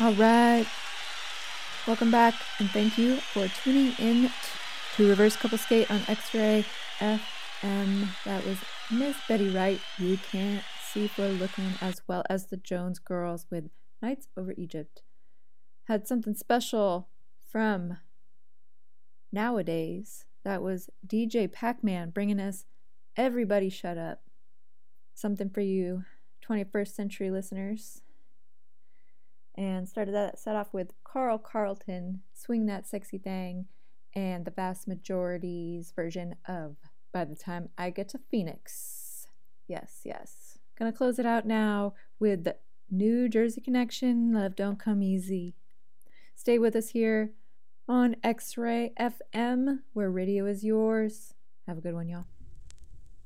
All right. Welcome back, and thank you for tuning in to Reverse Couple Skate on X-Ray FM. That was Miss Betty Wright, You Can't See for Looking, as well as the Jones Girls with Nights Over Egypt. Had something special from nowadays. That was DJ Pac-Man bringing us Everybody Shut Up. Something for you 21st century listeners. And started that set off with Carl Carlton, Swing That Sexy Thing, and the Vast Majority's version of By the Time I Get to Phoenix. Yes. Gonna close it out now with the New Jersey Connection, Love Don't Come Easy. Stay with us here on X-Ray FM, where radio is yours. Have a good one, y'all.